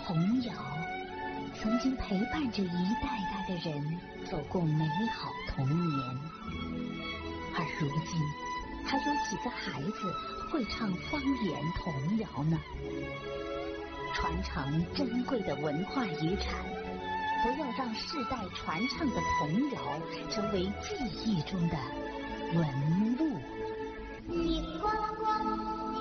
童谣曾经陪伴着一代代的人走过美好童年，而如今还有几个孩子会唱方言童谣呢？传承珍贵的文化遗产，不要让世代传唱的童谣成为记忆中的纹路。 荧光光